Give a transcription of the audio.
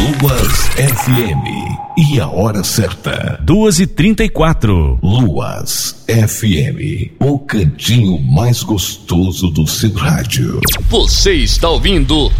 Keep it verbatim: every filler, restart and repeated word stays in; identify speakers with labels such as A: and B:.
A: Luas F M. E a hora certa:
B: duas e trinta e quatro.
A: Luas F M, o cantinho mais gostoso do seu rádio.
C: Você está ouvindo